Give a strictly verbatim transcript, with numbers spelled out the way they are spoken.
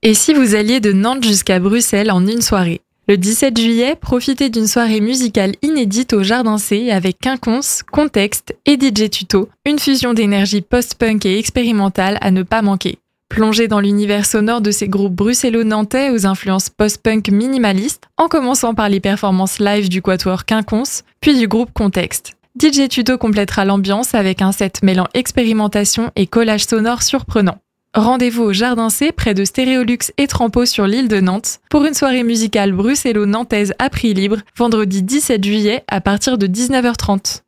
Et si vous alliez de Nantes jusqu'à Bruxelles en une soirée? Le dix-sept juillet, profitez d'une soirée musicale inédite au Jardin C avec Quinconce, Contexte et D J Tuto, une fusion d'énergie post-punk et expérimentale à ne pas manquer. Plongez dans l'univers sonore de ces groupes bruxello-nantais aux influences post-punk minimalistes, en commençant par les performances live du quatuor Quinconce, puis du groupe Contexte. D J Tuto complétera l'ambiance avec un set mêlant expérimentation et collage sonore surprenant. Rendez-vous au Jardin C près de Stéréolux et Trampo sur l'île de Nantes pour une soirée musicale bruxello-nantaise à prix libre vendredi dix-sept juillet à partir de dix-neuf heures trente.